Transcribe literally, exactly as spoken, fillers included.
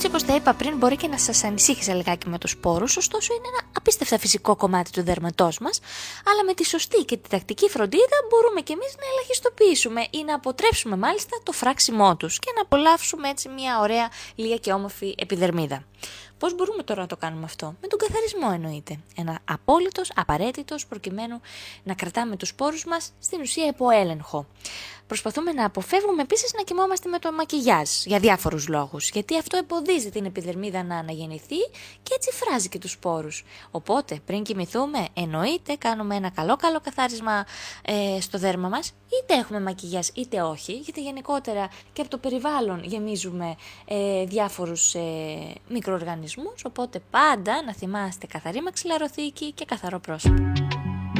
Έτσι, όπως τα είπα πριν, μπορεί και να σας ανησύχησε λιγάκι με τους σπόρους, ωστόσο είναι ένα απίστευτα φυσικό κομμάτι του δέρματός μας, αλλά με τη σωστή και τη τακτική φροντίδα μπορούμε και εμείς να ελαχιστοποιήσουμε ή να αποτρέψουμε μάλιστα το φράξιμό τους και να απολαύσουμε έτσι μια ωραία, λίγα και όμορφη επιδερμίδα. Πώς μπορούμε τώρα να το κάνουμε αυτό? Με τον καθαρισμό εννοείται. Ένα απόλυτος, απαραίτητος, προκειμένου να κρατάμε τους σπόρους μας στην ουσία υπό έλεγχο. Προσπαθούμε να αποφεύγουμε επίσης να κοιμόμαστε με το μακιγιάζ για διάφορους λόγους, γιατί αυτό εμποδίζει την επιδερμίδα να αναγεννηθεί και έτσι φράζει και τους σπόρους. Οπότε πριν κοιμηθούμε εννοείται κάνουμε ένα καλό καλό καθάρισμα ε, στο δέρμα μας, είτε έχουμε μακιγιάζ είτε όχι, γιατί γενικότερα και από το περιβάλλον γεμίζουμε ε, διάφορους ε, μικροοργανισμούς, οπότε πάντα να θυμάστε καθαρή μαξιλαροθήκη και καθαρό πρόσωπο.